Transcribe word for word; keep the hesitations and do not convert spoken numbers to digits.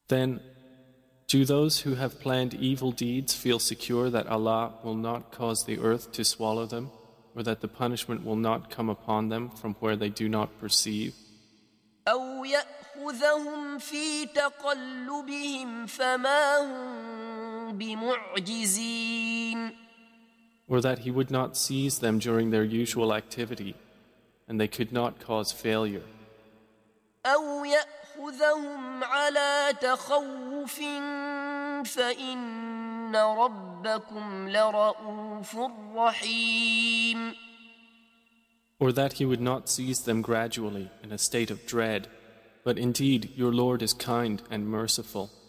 Then, do those who have planned evil deeds feel secure that Allah will not cause the earth to swallow them, or that the punishment will not come upon them from where they do not perceive? أو يأخذهم في تقلبهم فما هم بمعجزين Or that He would not seize them during their usual activity, and they could not cause failure. أو يأخذهم على تخوف فإن ربكم لرؤوف رحيم Or that He would not seize them gradually in a state of dread, but indeed your Lord is kind and merciful.